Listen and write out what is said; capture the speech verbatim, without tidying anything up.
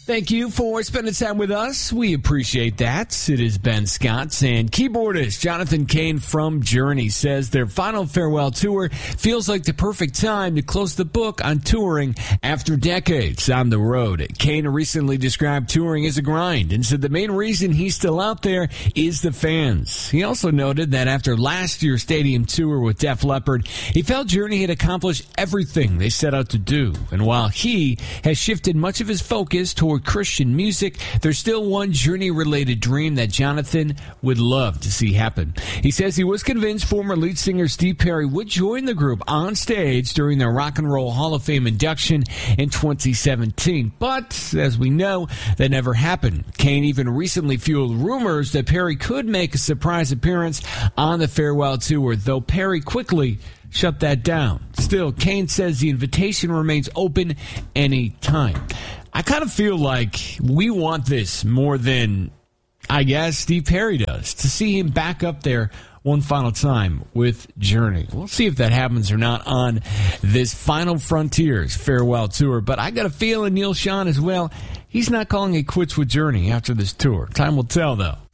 Thank you for spending time with us. We appreciate that. It is Ben Scott, and keyboardist Jonathan Cain from Journey says their final farewell tour feels like the perfect time to close the book on touring after decades on the road. Cain recently described touring as a grind and said the main reason he's still out there is the fans. He also noted that after last year's stadium tour with Def Leppard, he felt Journey had accomplished everything they set out to do. And while he has shifted much of his focus toward Christian music, there's still one Journey-related dream that Jonathan would love to see happen. He says he was convinced former lead singer Steve Perry would join the group on stage during their Rock and Roll Hall of Fame induction in twenty seventeen. But, as we know, that never happened. Cain even recently fueled rumors that Perry could make a surprise appearance on the farewell tour, though Perry quickly shut that down. Still, Cain says the invitation remains open any time. I kind of feel like we want this more than, I guess, Steve Perry does, to see him back up there one final time with Journey. We'll see if that happens or not on this Final Frontiers farewell tour. But I got a feeling Neil Schon as well, he's not calling it quits with Journey after this tour. Time will tell, though.